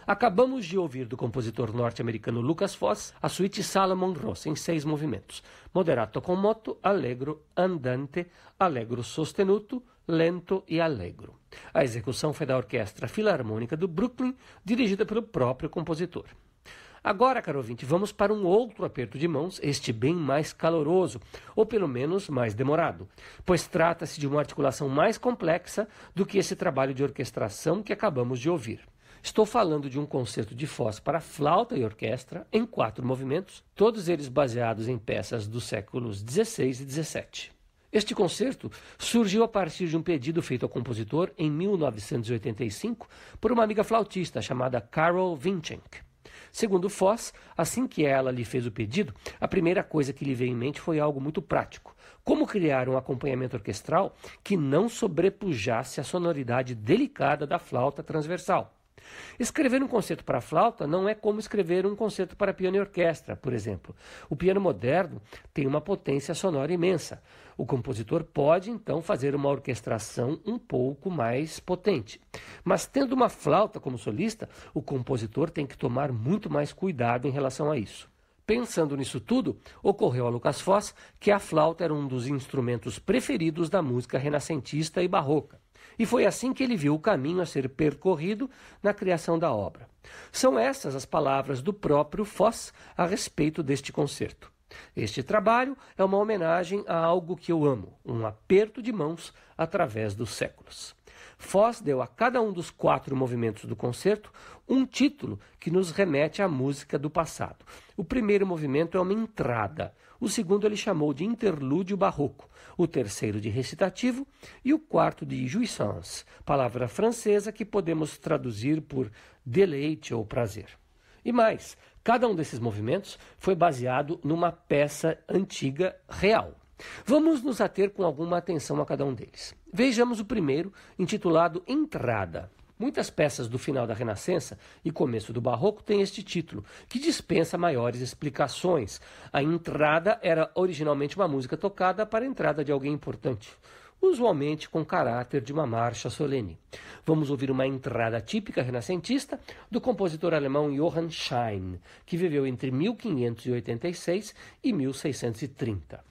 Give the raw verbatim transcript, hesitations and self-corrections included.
Acabamos de ouvir do compositor norte-americano Lucas Foss a suíte Salomon Ross em seis movimentos: moderato con moto, allegro, andante, allegro sostenuto, lento e allegro. A execução foi da Orquestra Filarmônica do Brooklyn, dirigida pelo próprio compositor. Agora, caro ouvinte, vamos para um outro aperto de mãos, este bem mais caloroso, ou pelo menos mais demorado, pois trata-se de uma articulação mais complexa do que esse trabalho de orquestração que acabamos de ouvir. Estou falando de um concerto de Foss para flauta e orquestra em quatro movimentos, todos eles baseados em peças dos séculos dezesseis e dezessete. Este concerto surgiu a partir de um pedido feito ao compositor em mil novecentos e oitenta e cinco por uma amiga flautista chamada Carol Vinchenk. Segundo Foss, assim que ela lhe fez o pedido, a primeira coisa que lhe veio em mente foi algo muito prático: como criar um acompanhamento orquestral que não sobrepujasse a sonoridade delicada da flauta transversal. Escrever um concerto para flauta não é como escrever um concerto para piano e orquestra, por exemplo. O piano moderno tem uma potência sonora imensa. O compositor pode, então, fazer uma orquestração um pouco mais potente. Mas, tendo uma flauta como solista, o compositor tem que tomar muito mais cuidado em relação a isso. Pensando nisso tudo, ocorreu a Lucas Foss que a flauta era um dos instrumentos preferidos da música renascentista e barroca. E foi assim que ele viu o caminho a ser percorrido na criação da obra. São essas as palavras do próprio Foss a respeito deste concerto. Este trabalho é uma homenagem a algo que eu amo, um aperto de mãos através dos séculos. Foss deu a cada um dos quatro movimentos do concerto um título que nos remete à música do passado. O primeiro movimento é uma entrada, o segundo ele chamou de interlúdio barroco, o terceiro de recitativo e o quarto de jouissance, palavra francesa que podemos traduzir por deleite ou prazer. E mais, cada um desses movimentos foi baseado numa peça antiga real. Vamos nos ater com alguma atenção a cada um deles. Vejamos o primeiro, intitulado Entrada. Muitas peças do final da Renascença e começo do Barroco têm este título, que dispensa maiores explicações. A entrada era originalmente uma música tocada para a entrada de alguém importante, usualmente com caráter de uma marcha solene. Vamos ouvir uma entrada típica renascentista do compositor alemão Johann Schein, que viveu entre mil quinhentos e oitenta e seis e mil seiscentos e trinta.